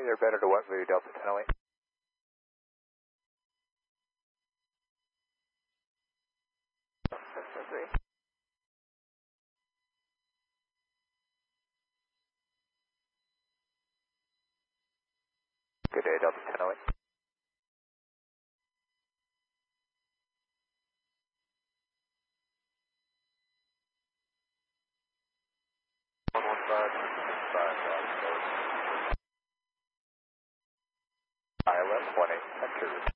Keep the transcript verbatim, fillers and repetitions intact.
Either better to what, Voodoo Delta ten oh eight? three. Good day, Delta ten oh eight. one one five, six five, I L S one eight, enter.